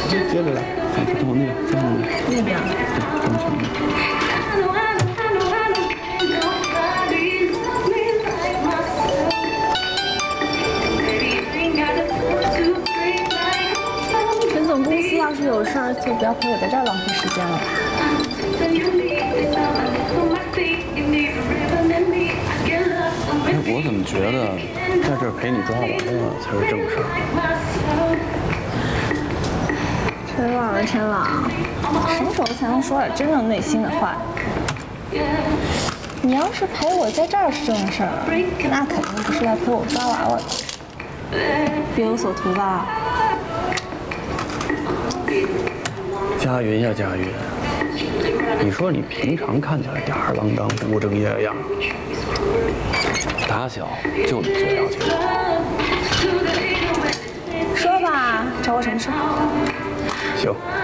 接着来，再从那个，再往那边。 对，正前面。 陈总公司要是有事儿，就不要陪我在这儿浪费时间了。 哎，我怎么觉得在这儿陪你抓娃娃才是正事儿？ 陈朗啊，陈朗，什么时候才能说点真正内心的话？你要是陪我在这儿是正事儿，那肯定不是来陪我抓娃娃的。别有所图吧？ 佳云呀，佳云，你说你平常看起来吊儿郎当、不务正业的样子，打小就你这要求。 说吧，找我什么事？ 行。